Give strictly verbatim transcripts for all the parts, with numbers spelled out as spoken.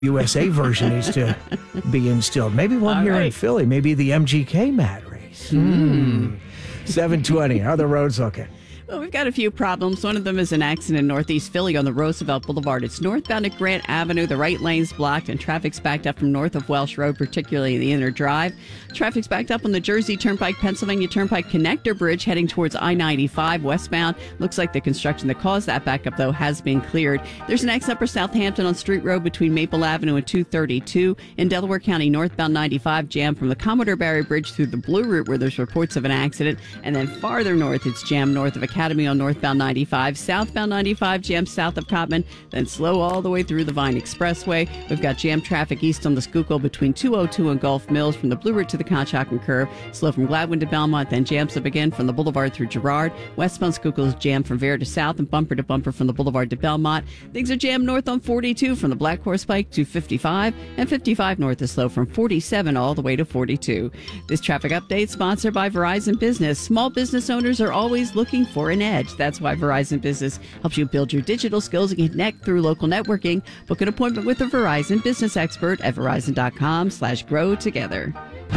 U S A version needs to be instilled. Maybe one All here right. in Philly. Maybe the M G K mat race. Mm. seven twenty. How are the roads looking? Well, we've got a few problems. One of them is an accident in Northeast Philly on the Roosevelt Boulevard. It's northbound at Grant Avenue. The right lane's blocked and traffic's backed up from north of Welsh Road, particularly in the inner drive. Traffic's backed up on the Jersey Turnpike, Pennsylvania Turnpike Connector Bridge heading towards I ninety-five westbound. Looks like the construction that caused that backup, though, has been cleared. There's an exit for Southampton on Street Road between Maple Avenue and two thirty-two. In Delaware County, northbound ninety-five jammed from the Commodore Barry Bridge through the Blue Route where there's reports of an accident. And then farther north, it's jammed north of Academy on northbound ninety-five. Southbound ninety-five jammed south of Cotman, then slow all the way through the Vine Expressway. We've got jammed traffic east on the Schuylkill between two oh two and Gulf Mills from the Blue Route to the Conshohocken Curve. Slow from Gladwin to Belmont, then jams up again from the Boulevard through Girard. Westbound Schuylkill is jammed from Vere to South and bumper to bumper from the Boulevard to Belmont. Things are jammed north on forty-two from the Black Horse Pike to fifty-five, and fifty-five north is slow from forty-seven all the way to forty-two. This traffic update sponsored by Verizon Business. Small business owners are always looking for an edge. That's why Verizon Business helps you build your digital skills and connect through local networking. Book an appointment with a Verizon business expert at verizon.com slash grow together.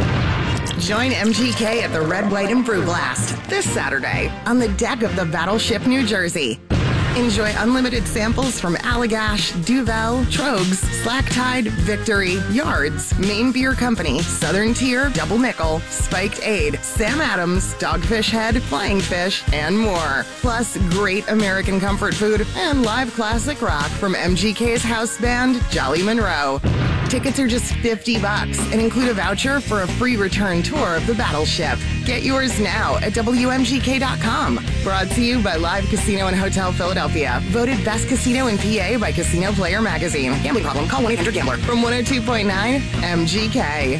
Join M G K at the Red, White, and Brew Blast this Saturday on the deck of the Battleship New Jersey. Enjoy unlimited samples from Allagash, Duvel, Trogs, Slack Tide, Victory, Yards, Maine Beer Company, Southern Tier, Double Nickel, Spiked Aid, Sam Adams, Dogfish Head, Flying Fish, and more. Plus, great American comfort food and live classic rock from M G K's house band, Jolly Monroe. Tickets are just fifty bucks and include a voucher for a free return tour of the Battleship. Get yours now at W M G K dot com. Brought to you by Live Casino and Hotel Philadelphia. Voted best casino in P A by Casino Player Magazine. Gambling problem? Call one eight hundred gambler. From one oh two point nine M G K.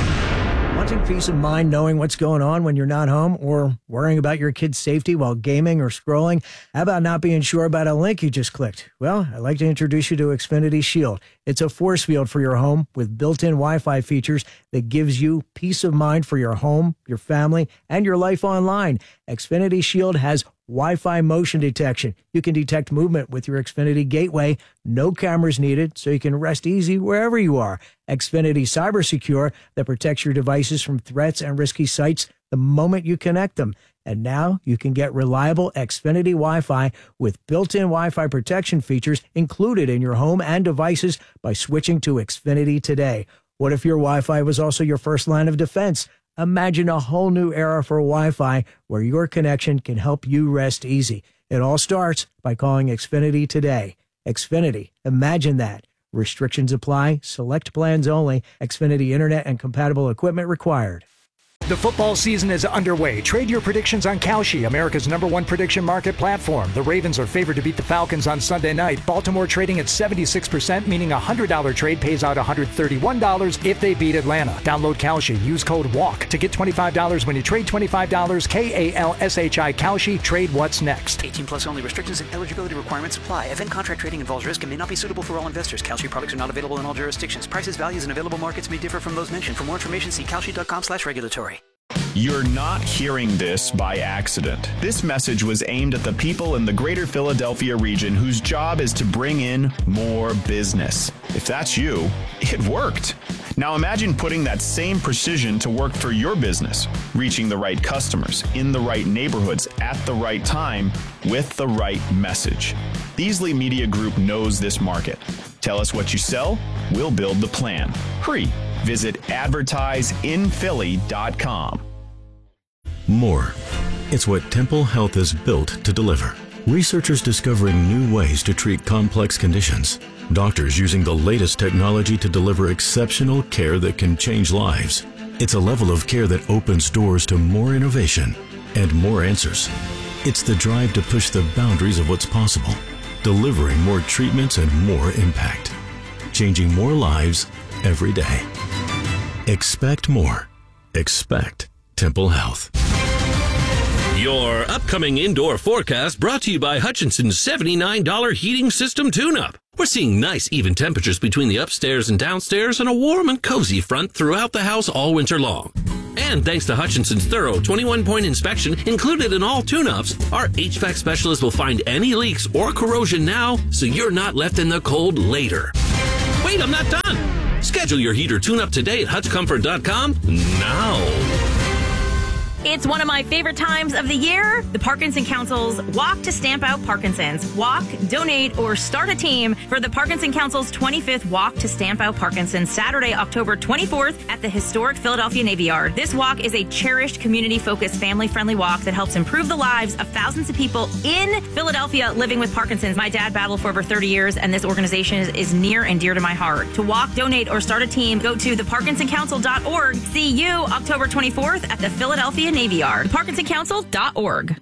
Wanting peace of mind knowing what's going on when you're not home, or worrying about your kid's safety while gaming or scrolling? How about not being sure about a link you just clicked? Well, I'd like to introduce you to Xfinity Shield. It's a force field for your home with built-in Wi-Fi features that gives you peace of mind for your home, your family, and your life online. Xfinity Shield has Wi-Fi motion detection. You can detect movement with your Xfinity gateway. No cameras needed, so you can rest easy wherever you are. Xfinity Cyber Secure that protects your devices from threats and risky sites the moment you connect them. And now you can get reliable Xfinity Wi-Fi with built-in Wi-Fi protection features included in your home and devices by switching to Xfinity today. What if your Wi-Fi was also your first line of defense? Imagine a whole new era for Wi-Fi where your connection can help you rest easy. It all starts by calling Xfinity today. Xfinity, imagine that. Restrictions apply. Select plans only. Xfinity Internet and compatible equipment required. The football season is underway. Trade your predictions on Kalshi, America's number one prediction market platform. The Ravens are favored to beat the Falcons on Sunday night. Baltimore trading at seventy-six percent, meaning a one hundred dollars trade pays out one hundred thirty-one dollars if they beat Atlanta. Download Kalshi. Use code WALK to get twenty-five dollars when you trade twenty-five dollars. K A L S H I Kalshi. Trade what's next. eighteen plus only. Restrictions and eligibility requirements apply. Event contract trading involves risk and may not be suitable for all investors. Kalshi products are not available in all jurisdictions. Prices, values, and available markets may differ from those mentioned. For more information, see kalshi.com slash regulatory. You're not hearing this by accident. This message was aimed at the people in the greater Philadelphia region whose job is to bring in more business. If that's you, it worked. Now imagine putting that same precision to work for your business, reaching the right customers, in the right neighborhoods, at the right time, with the right message. Beasley Media Group knows this market. Tell us what you sell, we'll build the plan. Hurry. Visit advertise in philly dot com. More. It's what Temple Health is built to deliver. Researchers discovering new ways to treat complex conditions. Doctors using the latest technology to deliver exceptional care that can change lives. It's a level of care that opens doors to more innovation and more answers. It's the drive to push the boundaries of what's possible, delivering more treatments and more impact, changing more lives every day. Expect more. Expect Temple Health. Your upcoming indoor forecast brought to you by Hutchinson's seventy-nine dollars heating system tune-up. We're seeing nice even temperatures between the upstairs and downstairs and a warm and cozy front throughout the house all winter long. And thanks to Hutchinson's thorough twenty-one point inspection included in all tune-ups, our H V A C specialist will find any leaks or corrosion now so you're not left in the cold later. Wait, I'm not done. Schedule your heater tune-up today at hutch comfort dot com now. It's one of my favorite times of the year, the Parkinson Council's Walk to Stamp Out Parkinson's. Walk, donate, or start a team for the Parkinson Council's twenty-fifth Walk to Stamp Out Parkinson's, Saturday, October twenty-fourth at the historic Philadelphia Navy Yard. This walk is a cherished, community-focused, family-friendly walk that helps improve the lives of thousands of people in Philadelphia living with Parkinson's. My dad battled for over thirty years, and this organization is, is near and dear to my heart. To walk, donate, or start a team, go to the parkinson council dot org. See you October twenty-fourth at the Philadelphia Navy Yard. the parkinson council dot org.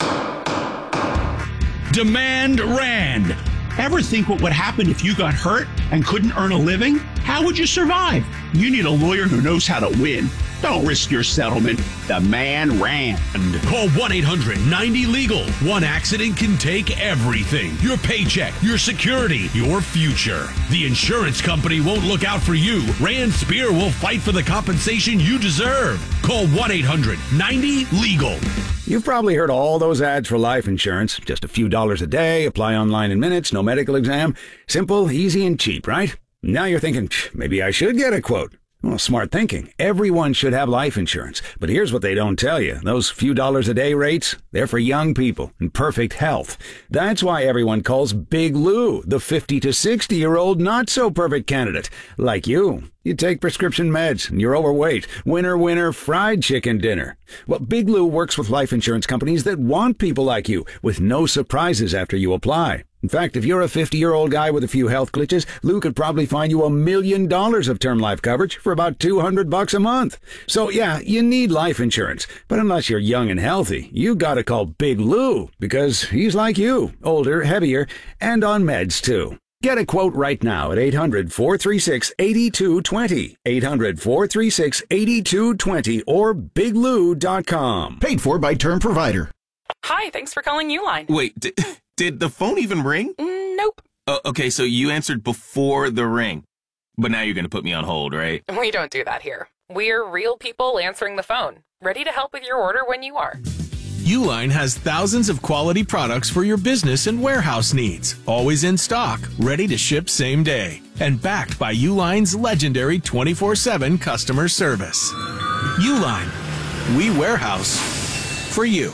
Demand Rand. Ever think what would happen if you got hurt and couldn't earn a living? How would you survive? You need a lawyer who knows how to win. Don't risk your settlement. Demand Rand. Call one eight hundred ninety legal. One accident can take everything. Your paycheck, your security, your future. The insurance company won't look out for you. Rand Spear will fight for the compensation you deserve. Call one eight hundred ninety legal. You've probably heard all those ads for life insurance. Just a few dollars a day, apply online in minutes, no medical exam. Simple, easy, and cheap, right? Now you're thinking, maybe I should get a quote. Well, smart thinking. Everyone should have life insurance. But here's what they don't tell you. Those few dollars a day rates, they're for young people in perfect health. That's why everyone calls Big Lou the fifty to sixty-year-old not-so-perfect candidate. Like you. You take prescription meds, and you're overweight. Winner, winner, fried chicken dinner. Well, Big Lou works with life insurance companies that want people like you, with no surprises after you apply. In fact, if you're a fifty-year-old guy with a few health glitches, Lou could probably find you a million dollars of term life coverage for about two hundred bucks a month. So yeah, you need life insurance. But unless you're young and healthy, you gotta call Big Lou, because he's like you, older, heavier, and on meds too. Get a quote right now at eight hundred, four three six, eight two two zero, eight hundred, four three six, eight two two zero, or big lou dot com. Paid for by Term Provider. Hi, thanks for calling Uline. Wait, did, did the phone even ring? Mm, nope. Uh, okay, so you answered before the ring. But now you're going to put me on hold, right? We don't do that here. We're real people answering the phone, ready to help with your order when you are. Uline has thousands of quality products for your business and warehouse needs. Always in stock, ready to ship same day. And backed by Uline's legendary twenty-four seven customer service. Uline. We warehouse for you.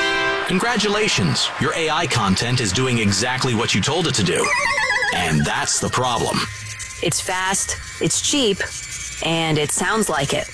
Congratulations. Your A I content is doing exactly what you told it to do. And that's the problem. It's fast, it's cheap, and it sounds like it.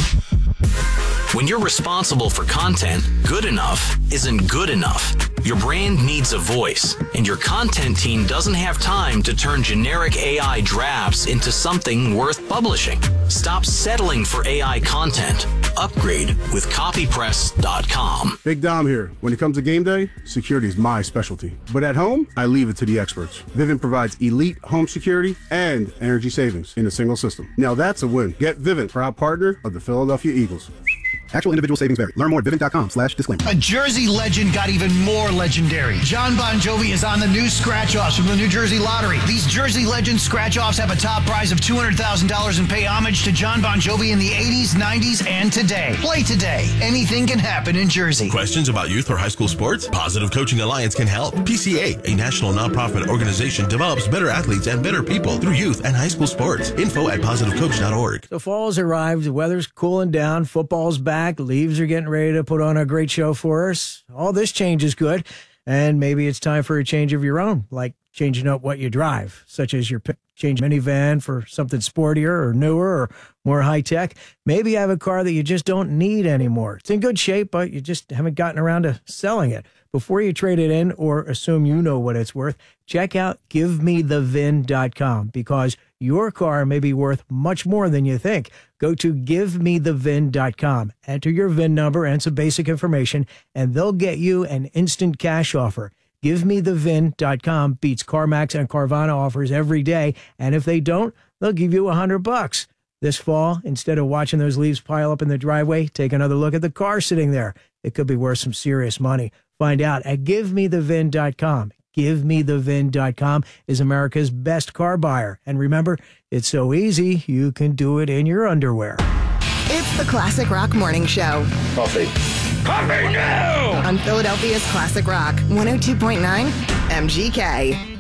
When you're responsible for content, good enough isn't good enough. Your brand needs a voice, and your content team doesn't have time to turn generic A I drafts into something worth publishing. Stop settling for A I content. Upgrade with copy press dot com. Big Dom here. When it comes to game day, security is my specialty. But at home, I leave it to the experts. Vivint provides elite home security and energy savings in a single system. Now that's a win. Get Vivint, proud partner of the Philadelphia Eagles. Actual individual savings vary. Learn more at vivint dot com slash disclaimer. A Jersey legend got even more legendary. John Bon Jovi is on the new scratch-offs from the New Jersey Lottery. These Jersey Legend scratch-offs have a top prize of two hundred thousand dollars and pay homage to John Bon Jovi in the eighties, nineties, and today. Play today. Anything can happen in Jersey. Questions about youth or high school sports? Positive Coaching Alliance can help. P C A, a national nonprofit organization, develops better athletes and better people through youth and high school sports. Info at positive coach dot org. So fall's arrived. The weather's cooling down. Football's back. Leaves are getting ready to put on a great show for us. All this change is good. And maybe it's time for a change of your own, like changing up what you drive, such as your change minivan for something sportier or newer or more high-tech. Maybe you have a car that you just don't need anymore. It's in good shape, but you just haven't gotten around to selling it. Before you trade it in or assume you know what it's worth, check out give me the V I N dot com, because your car may be worth much more than you think. Go to give me the V I N dot com, enter your V I N number and some basic information, and they'll get you an instant cash offer. give me the V I N dot com beats CarMax and Carvana offers every day, and if they don't, they'll give you a hundred bucks. This fall, instead of watching those leaves pile up in the driveway, take another look at the car sitting there. It could be worth some serious money. Find out at give me the V I N dot com. give me the V I N dot com is America's best car buyer. And remember, it's so easy, you can do it in your underwear. It's the Classic Rock Morning Show. Coffee. Coffee now! On Philadelphia's Classic Rock, one oh two point nine M G K.